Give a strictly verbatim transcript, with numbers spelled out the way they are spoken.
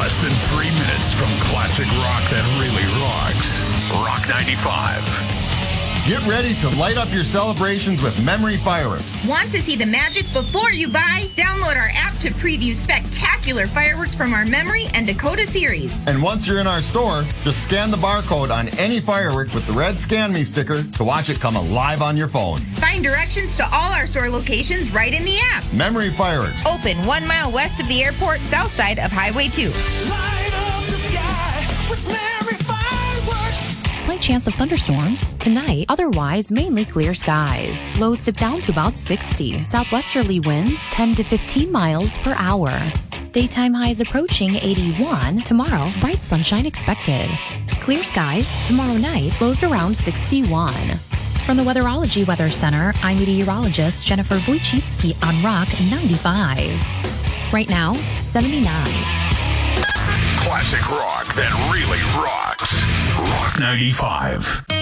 less than three minutes from classic rock that really rocks. Rock ninety-five. Get ready to light up your celebrations with Memory Fireworks. Want to see the magic before you buy? Download our app to preview spectacular fireworks from our Memory and Dakota series. And once you're in our store, just scan the barcode on any firework with the red Scan Me sticker to watch it come alive on your phone. Find directions to all our store locations right in the app. Memory Fireworks. Open one mile west of the airport, south side of Highway two. Light up the sky with Memory Fireworks. Slight chance of thunderstorms tonight, otherwise mainly clear skies. Lows dip down to about sixty. Southwesterly winds ten to fifteen miles per hour. Daytime highs approaching eighty-one. Tomorrow, bright sunshine expected. Clear skies tomorrow night, lows around sixty-one. From the Weatherology Weather Center, I'm meteorologist Jennifer Wojcicki on Rock ninety-five. Right now, seventy-nine. Classic rock that really rocks. Rock ninety-five.